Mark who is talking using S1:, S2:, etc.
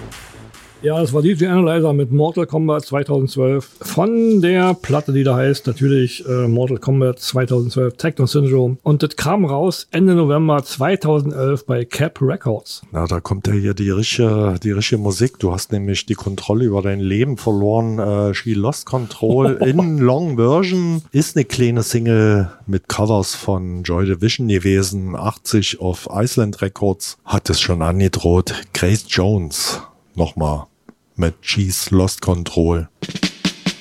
S1: Ja, das war DJ Analyzer mit Mortal Kombat 2012 von der Platte, die da heißt natürlich Mortal Kombat 2012 Techno Syndrome. Und das kam raus Ende November 2011 bei Cap Records.
S2: Na, da kommt ja hier die richtige Musik. Du hast nämlich die Kontrolle über dein Leben verloren. She Lost Control in Long Version ist eine kleine Single mit Covers von Joy Division gewesen. 80 auf Iceland Records. Hat es schon angedroht. Grace Jones nochmal mit She's Lost Control.